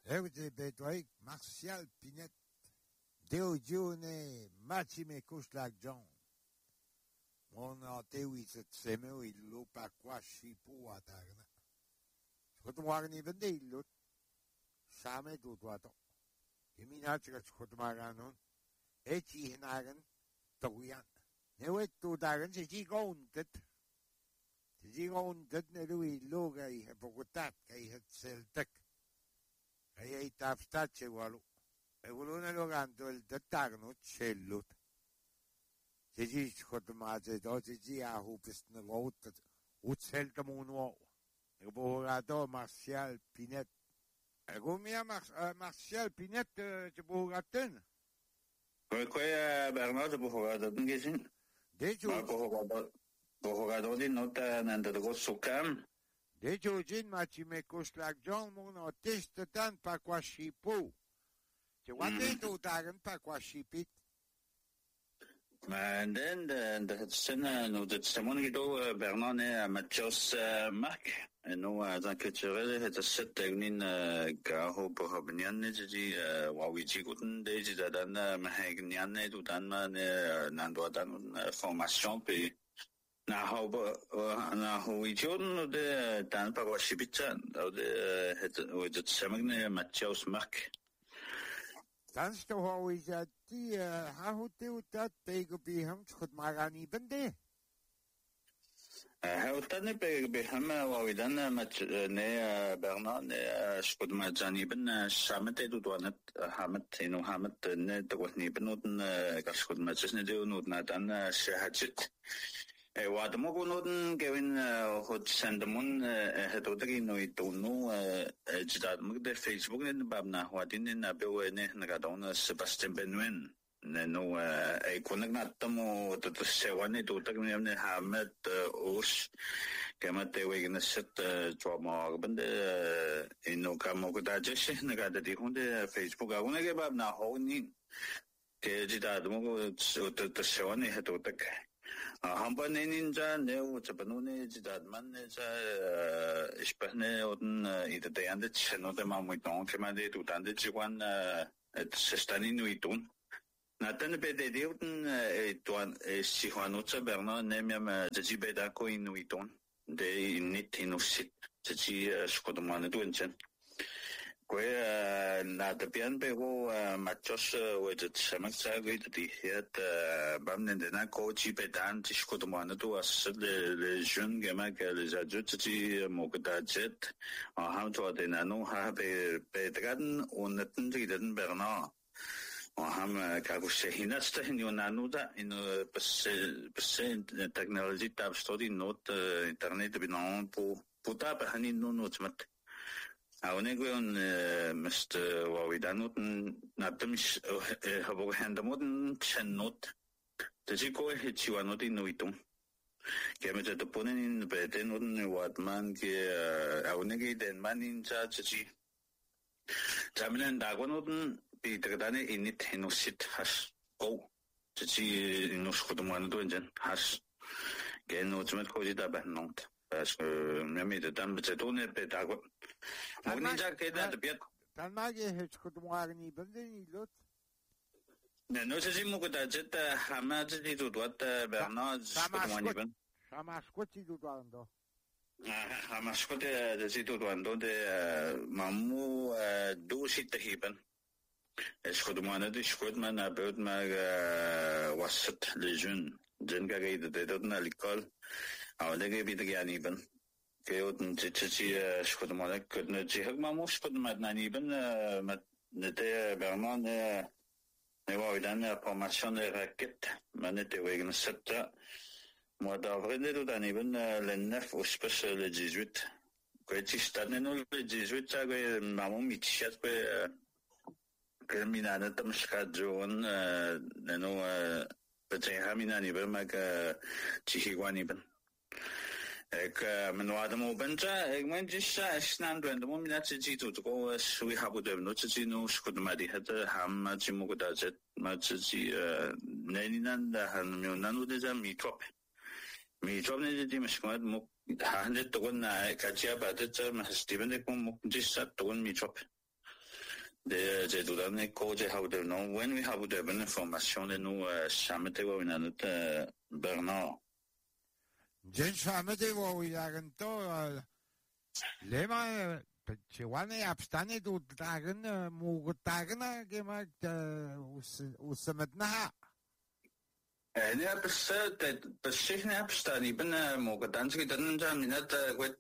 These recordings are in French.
Bedwig, Martial Pinette, Deodione, Matime Kushlag John. Mon antewi het seme il lupa qua shipu atagna. Schotmarni bendeillut. Same dudwato. Geminachka schotmaranon. Echi hinagen, toyan. Newet dudagen se gigontet. Se gigontet ne lui logai hepogutat kai het seltek. Kai eit afstace walu. E volone loganto il dettagno cellut. Se ci schotmate dozi ci a hupist ne rot utzelta muno. E borato Martial Pinet. E gomia Martial Pinet ci boraten. Quei Bernardo boraten gezien. Dejo borato di nota nanda de sukam. Dejo jin ma ci me koslag John mono test tan pa qua shipu. Ci wate tu dagen pa qua shipit. En de scène, nous de Bernard Mathias Mark, et nous, dans culturel, het set tegnin gaho bohabnian ji wawiji guten de ji dan mahagnian du dan man nando dan formation pe na howijon de dan pa washibitsa de het semagne Mathias Mark. Danst du hoe is die houdt dat tegen hem goed maar aan niet bende? Houdt dat niet bij hem waar dan met nee Bernard nee goed maar zijn ben samen te doen het hamet in hamet nee dat wordt niet benoemd als goed maar is niet doen na dan shahadit. Wat mo konoden gewin hot sendemon het odri no itono jidat mo de Facebook ne babna wadin na bewe ne nagadon Sebastian Benwen ne no konak na tamo to sewane to tak ne hamet os kemate we ne set trauma bende ino kamo ko da jesh nagada di honde Facebook agune ke babna honi ke jidat mo to sewane het otak 한번에 ninja neo 자번에 지다만 자 스페네 어떤 이들 대한데 채널에 마음이 동케만데 두단데 직관 시스템이 누이돈 나타나 베데디우든 또한 시환노차 베르나 네면 지베다 코인 누이돈 데 인니티노시 지지 스코도만에 돈chen Quei na de pian pego machos with semak sagit di het bamnen de na coach pedan tishkotomana to as le jeune gamin que les adultes ti mogdajet ham to de na no ha be bedraden und neten den Bernard ham kako sehinasta hin yonanuda in technology tab study note internet binon puta hanin no notmat Aunegweon Mr. Wawidanuten Natamish Habo Handamoden Chenot the Chico Hichiwanoti Nuitum. Came at the Punin Bedenuden Watman Aunegi then man in Chachi Tamilan Dagonoden be Tradane in it Hinosit has go Chichi in Nuskotuman Dungeon has Gen Ultimate Codida Banont. Parce que même de temps c'est tourné pédago on déjà que dans bien Dan mag je het goed maar niet bende niet lot. non c'est moi que t'as hamad dit tout droit Bernard Samaskoti du dando. Hamaskoti dit tout dando de mamu do sit hiben es goed man de goed man about maar wasat les jeunes den gage de dans l'école Audege bitte niben. Geoten titsi schudmale kudne jihag mamus kudmat niben met nete Bernard ne wa dan formation de raquette manete wegen setta mois d'avril de niben le 9 au spécial le 18 Questi stanno le 18 que mamu mitchat que minana tam schadjon no pete hamina niben mag chihigwani ben Ik men hadden benja ik men just staan doen de moment dat je ziet ook zo hebben de no je no schud maar die het ham je moet dat het maar je nee dan han me nanu de za meetup ne die misschien moet han het toch na kachia badet maar Steven de kom just dat toch meetup de dodanne koje houden no when we have de ben information de nous chamete wa winanut Bernard. jen chamete wa wilagen to lema Chiwane abstane du dagen mugutagna gemak usmetna. Ja, besig abstaan. Ik ben mogen dansen. Dan zijn we net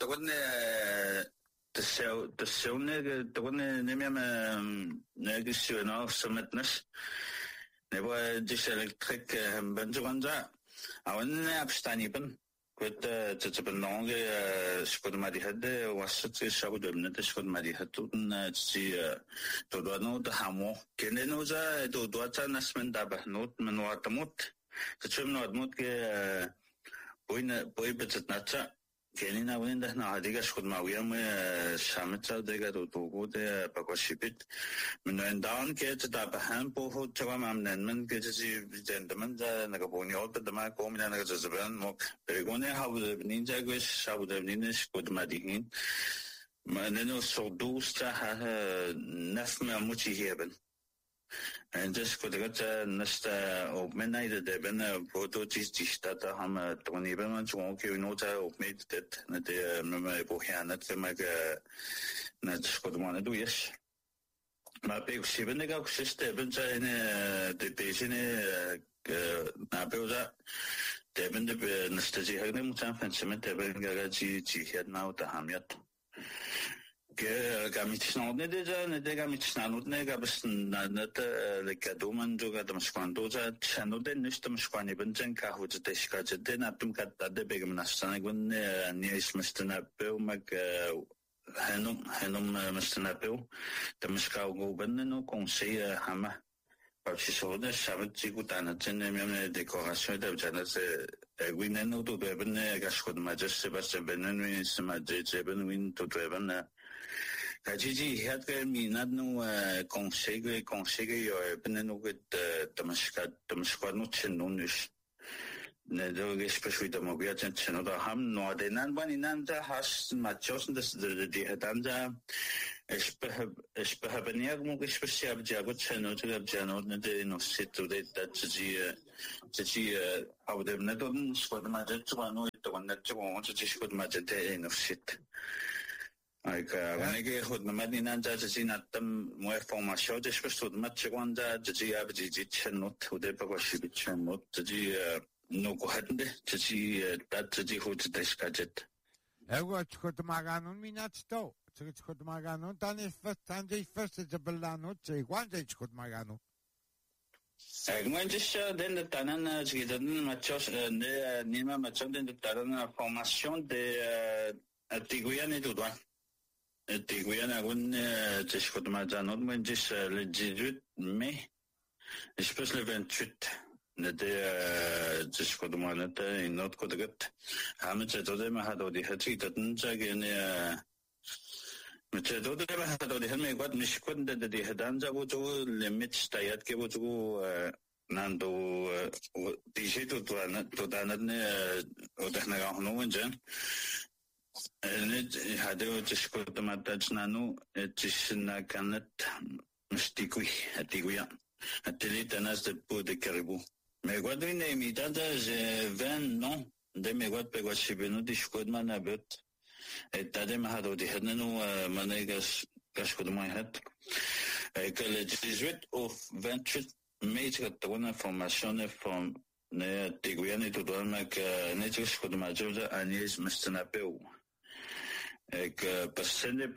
de zonen, niet meer nergens nou summit. Nee, we dus elektriek ben zo aan za. Awen abstaan iben. Kwet het benange schudden maar die hadden was het zouden net schudden maar die hadden toen tot wat nou de hamo. Kennen nou za tot wat zijn als men daar behoort men wat moet. Tachum no admut ke boy betet natsa kenina wenda na hadiga schud ma wiam shamitsa dega to de pakwashipit men down ke ta bahan po ho chawa mam nen men ke ji gentlemen da na ko ni ot da ma ko mi na ga zaban mok begone ha bu ninja gwe shabu de nish kud ma dihin maneno so dusta ha nafma muchi heben. En dus voor de rest nesta op midnight de ben foto's die staat daar ham toen niet ben want gewoon kun je nooit op met dit net met mijn boegje net met net schotman doe je maar bij zeven ik ook zesde ben zijn de deze na beelda de ben de nesta zich hebben moeten van met de ben garaji het nou te hamjat Gamitsnod ne de gamitsnod ne gabsten net le kadoman joga de skwandoza chano de nistem skwane benjen ka hot de skaje de natum kat de begem nastan gun ne is mestena peu mag henum mestena peu de skau go ben no conseil hama parce so de savet sigutana tene meme decoration de jana se wineno to ben gashkod majeste bas ben win smaje ben win to ben Kajiji had me not no consegue yo beneno with the squad no chenunish. Nedo especially the mobile channel the ham no de nan one in anda has machos the hadanda espehebeniag mo especial jago channel to the channel de no sit to that ji how the nedon squad major one the one that want to squad major no sit. Wanneer goed met die nanta te zien dat mooie formatie is bestond met je wanda te zien hebben die chenot hoe de pakwasi chenot te zien no kohende te zien dat te zien goed te skajet. Ego chkot maganon minatsto. Chkot maganon dan is vast te belano te wanda chkot maganon. Ik dus den de tanan zitten met jos ne nima met zo'n den de tanan formatie de Tiguiane doet. Tiguiana gun tishkot mazanot men dis le 18 mai espèce le 28 de tishkot manata in not kodagat hamet tode ma hado di hati tatn jage met tode ma hado di hame kwat mishkot de di hadan jago jo limit stayat ke bo jo nando di jeto to danat ne odahna ga hono wenjen net hadden tishkot matajnanu tishna kanet mistikui atiguya atelit anas de peau de caribou mais guadine mitata je 20 non de me guad pegua shibenu tishkot manabet etade mahado di hadnanu manegas kashkot mahat que le 18 au 28 mai tu as une information from ne tiguya ne tout droit que ne tishkot majoja anis mstanapeu que persone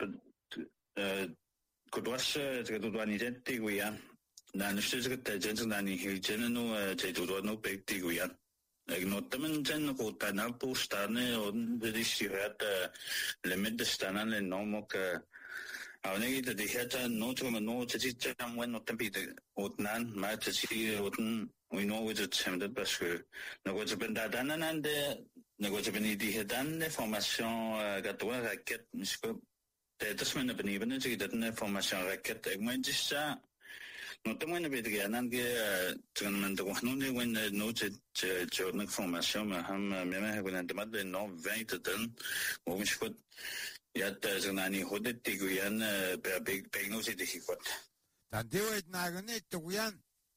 kudwas que tu dois identifier guia na neste que te gente na ni hijene no te tu dois no pekti guia no tamen jen ko tana postane on de disirat le med de stana le nomo que avne de dihata no tu no te jam when no tempi de otnan ma te si otn we know with it sem de basque no go te bendadana nande Negócio benidi dan information gatwa raket misko tetas men benibene ji dat information raket ek men jissa no temen bedge nan ge tgan men de no ne wen no te jornak information ma ham meme hebben de mat no 20 dan mo misko ja zanani hodet tiguyan per big no se de hikot Tanteo et nagane tuyan.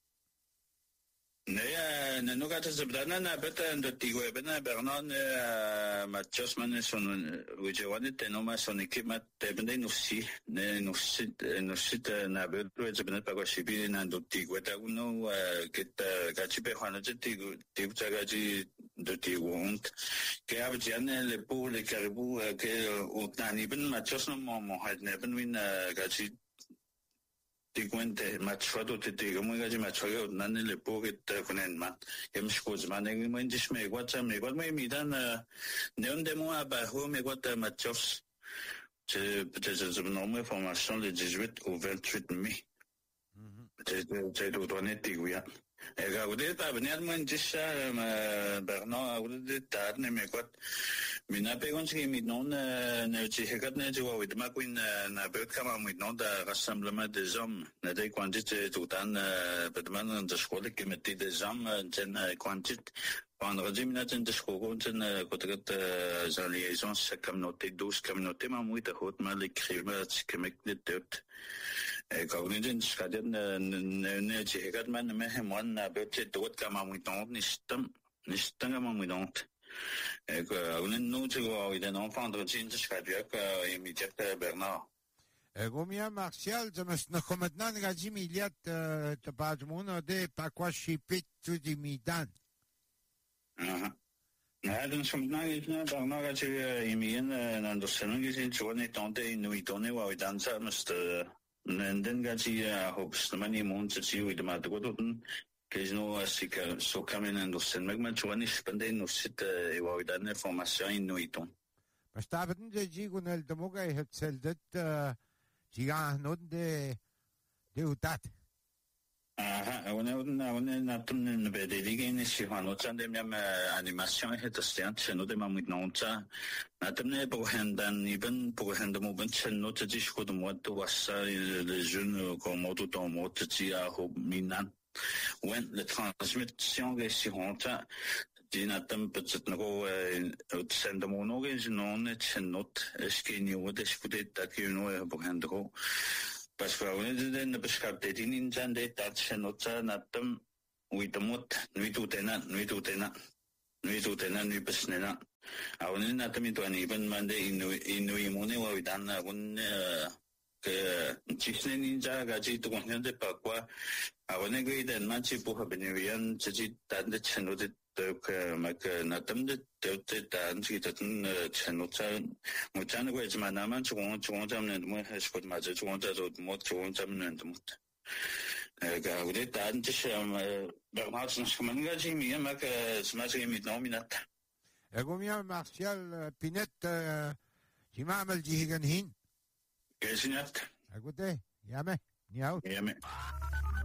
Nee, nu gaat het bedana na beta de tigo bena Bernard Mathias man son ujewane tenoma son équipe mat bende nusi ne nusit na beto je bena pa shibi na do tigo ta uno ket gachi pe khana je tigo tigo gachi de tigo und ke ab jane le pour les caribous que au tani ben Mathias no mo had ne ben win gachi Tiguente machuado te digo muy gaji machuado nani le poke te kunen ma kem shkoz ma ne mo indish me gwata me gwat me midan ne onde mo aba ho me gwata machos c'est peut-être une formation le 18 au 28 mai c'est do donner tiguya e ga ude ta beniad mo indish Bernard ude ta ne me gwat Mina pegon si mit non ne ci hegat ne jo wit ma kuin na bet kama mit non da rassemblement des hommes ne de quantité tout an bedman de schole que metti des hommes ten quantité vendredi mina ten de schole ten kotet za liaison sa communauté 12 communauté ma muito hot mal écrire que me net e cognition skaden ne ci hegat man me mon na bet tot kama muito nistam ma muito nous il est un enfant de Jinj Kadiak immédiat Bernard. Gomia Martial, je me suis maintenant gaji miliat te pajmono de pa quoi chipit tu di midan. Dan som Bernard gaji imien nan do senungi sin chone tonte nous donner wa dansa must nenden gaji hopes the many months to you with the matgodon Kesno asika so kamen do sen magma chwani spende no sit e wa dan information inuiton. Maar staven de jigunel de moga het zeldet jiga non de utat. Aha, ona natun be de ligene si hano tsande mem animation het stiant cheno de mamit nonta. Natun po handan even po handamo ben cheno tji shko de mo to wasa le jeune comme tout en mot tji a ho minan. When la transmission est honta dinatam peut-être no sendamo ge non chenot skeni wo de spudet takino bohandro parce que on est de beschapte dinin jande tat chenota natam uitamot nuitutena nuit besnena on natam itwani ben mande inu imone wa vidan un que chisne ninja gaji to konde pakwa awone gui den manchi po habenian chi tan de cheno de mak natam de te tan chi tan cheno cha mo chan go jma naman chung jamne mo hashkot ma chung ja zo mo chung jamne mo ga ude tan chi sham Bernard Schman gaji mi mak smaji mi nominat Gomia Martial Pinet Jimamel jigan hin Gesinat Agute, yame, niao. Yame.